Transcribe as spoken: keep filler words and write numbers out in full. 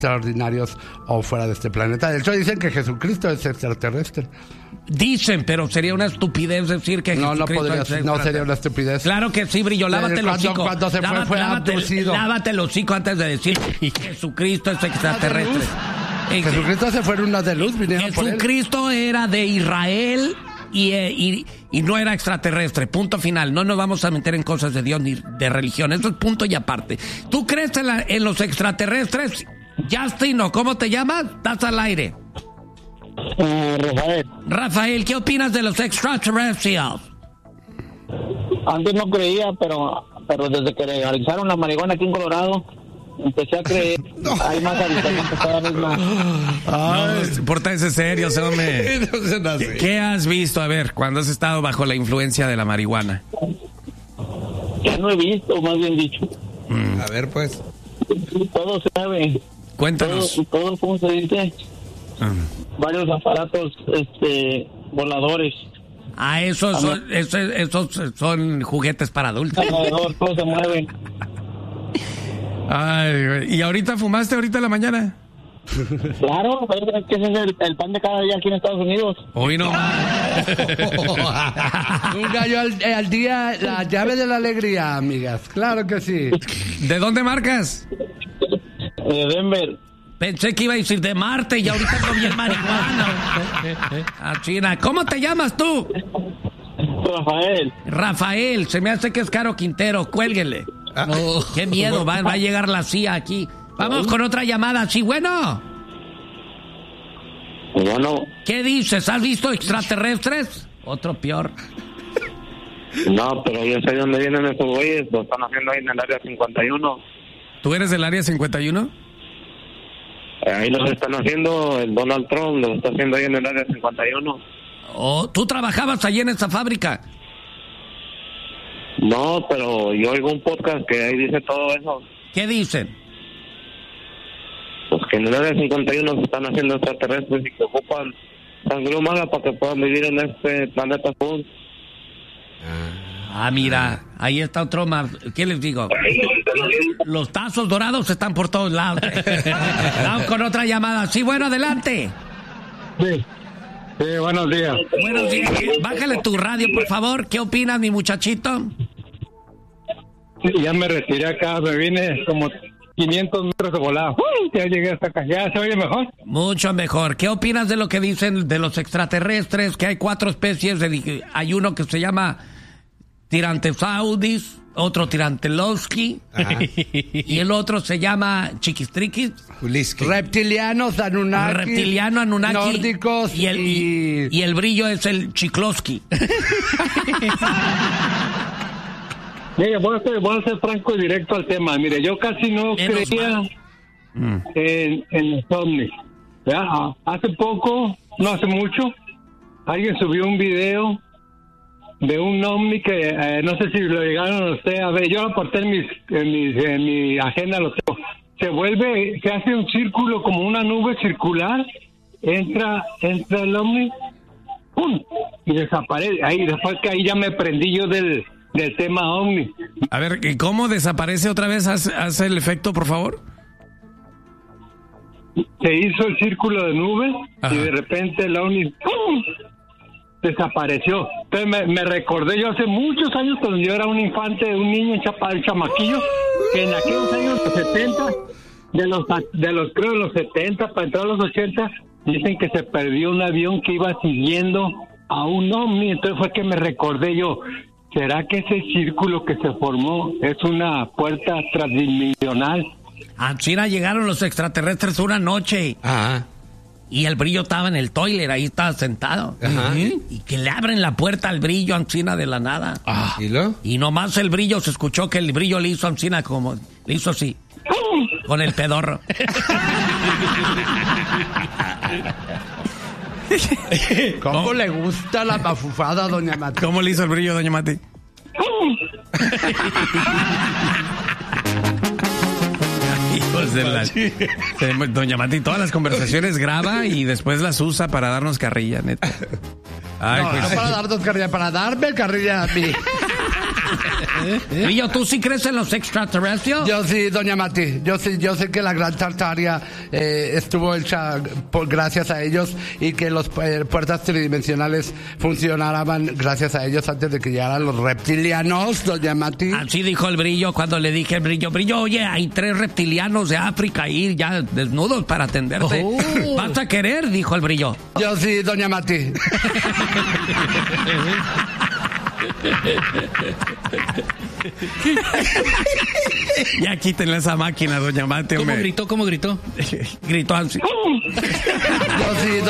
extraordinarios o fuera de este planeta. De hecho, dicen que Jesucristo es extraterrestre. Dicen, pero sería una estupidez decir que no, Jesucristo no podría, es no sería una estupidez. Claro que sí, Brillo, lávate el hocico. Cuando se fue, lávate, fue lávate, abducido. lávate el hocico antes de decir Jesucristo es extraterrestre. Jesucristo se fue en una de luz, vinieron por él. Jesucristo era de Israel y, y, y no era extraterrestre. Punto final. No nos vamos a meter en cosas de Dios ni de religión. Eso es punto y aparte. ¿Tú crees en, la, en los extraterrestres? Justin, ¿o cómo te llamas? Estás al aire. Uh, Rafael. Rafael, ¿qué opinas de los extraterrestres? Antes no creía, pero pero desde que legalizaron la marihuana aquí en Colorado, empecé a creer. No. Hay más avistamientos cada vez más. No, pórtese serio, hombre. No ¿Qué, ¿Qué has visto? A ver, cuando has estado bajo la influencia de la marihuana. Ya no he visto, más bien dicho. Mm. A ver, pues. Todo se sabe. Cuéntanos. Todo, todo ¿cómo se dice? Mm. Varios aparatos este, voladores. Ah, esos son, esos, esos son juguetes para adultos. Alrededor, todos se mueven. Ay, ¿y ahorita fumaste ahorita en la mañana? Claro, es que ese es el, el pan de cada día aquí en Estados Unidos. Hoy no. Un gallo al, al día, la llave de la alegría, amigas. Claro que sí. ¿De dónde marcas? De Denver. Pensé que iba a decir de Marte y ahorita no vi el marihuana. A China. ¿Cómo te llamas tú? Rafael. Rafael, se me hace que es Caro Quintero. Cuélguenle. Oh, qué miedo, va, va a llegar la C I A aquí. Vamos con otra llamada. Sí, bueno. Bueno. ¿Qué dices? ¿Has visto extraterrestres? Otro peor. No, pero yo sé dónde vienen esos güeyes. Lo están haciendo ahí en el área cincuenta y uno. ¿Tú eres del área cincuenta y uno? Ahí los están haciendo, el Donald Trump lo está haciendo ahí en el área cincuenta y uno. Oh, ¿tú trabajabas allí en esa fábrica? No, pero yo oigo un podcast que ahí dice todo eso. ¿Qué dicen? Pues que en el área cincuenta y uno se están haciendo extraterrestres y que ocupan sangre humana para que puedan vivir en este planeta azul. Ah, mira, ahí está otro más. ¿Qué les digo? Los tazos dorados están por todos lados. Vamos con otra llamada. Sí, bueno, adelante. Sí, sí, buenos días. Buenos días. Bájale tu radio, por favor. ¿Qué opinas, mi muchachito? Ya me retiré acá, me vine como quinientos metros de volada. ¡Uy! Ya llegué hasta acá. ¿Ya se oye mejor? Mucho mejor. ¿Qué opinas de lo que dicen de los extraterrestres? Que hay cuatro especies. De, hay uno que se llama Tirantesaurus, otro Tirantelowski, y el otro se llama Chiquistriquis. Reptilianos, Anunnaki. Reptiliano, Anunnaki. Nórdicos y el, y... Y, y el brillo es el Chiklovsky. Mire, voy a, ser, voy a ser franco y directo al tema. Mire, yo casi no Menos creía en, en los ovnis. ¿Ya? Hace poco, no hace mucho, alguien subió un video de un ovni que eh, no sé si lo llegaron a usted a ver. Yo lo aporté en, mis, en, mis, en mi agenda, lo tengo. Se vuelve, se hace un círculo como una nube circular, entra, entra el ovni, ¡pum! Y desaparece. Ahí, después que ahí ya me prendí yo del, del tema ovni. A ver, ¿cómo desaparece otra vez? Haz, haz el efecto, por favor. Se hizo el círculo de nube. Ajá. Y de repente el ovni ¡pum! Desapareció. Entonces me, me recordé yo hace muchos años cuando yo era un infante, un niño, un, chapa, un chamaquillo, que en aquellos años los setenta, de los, de los creo de los setenta para entrar a los ochenta, dicen que se perdió un avión que iba siguiendo a un ovni. Entonces fue que me recordé yo, ¿será que ese círculo que se formó es una puerta transdimensional? A China llegaron los extraterrestres una noche. Ajá. Y el brillo estaba en el toilet, ahí estaba sentado. Ajá. Y que le abren la puerta al brillo a Ancina de la nada. Ah. ¿Y lo? Y nomás el brillo, se escuchó que el brillo le hizo a Ancina como... Le hizo así. Con el pedorro. ¿Cómo, ¿Cómo le gusta la bafufada, doña Mati? ¿Cómo le hizo el brillo, doña Mati? Hijos de la... Doña Mati todas las conversaciones graba y después las usa para darnos carrilla, neta. Ay, no, pues... no para darnos carrilla, para darme carrilla a mí. Brillo, ¿tú sí crees en los extraterrestres? Yo sí, doña Mati. Yo sí, yo sé que la Gran Tartaria eh, estuvo hecha por, gracias a ellos y que las eh, puertas tridimensionales funcionaban gracias a ellos antes de que llegaran los reptilianos, doña Mati. Así dijo el Brillo cuando le dije al Brillo, Brillo, oye, hay tres reptilianos de África ahí ya desnudos para atenderte. Oh. ¿Vas a querer? Dijo el Brillo. Yo sí, doña Mati. Ya quítenle esa máquina, doña Mati. ¿Cómo gritó? ¿Cómo gritó? Gritó así. Yo sí,